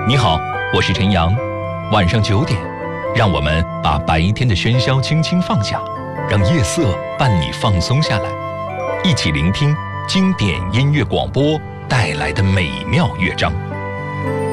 你好，我是陈阳。晚上9点，让我们把白天的喧嚣轻轻放下，让夜色伴你放松下来，一起聆听经典音乐广播带来的美妙乐章。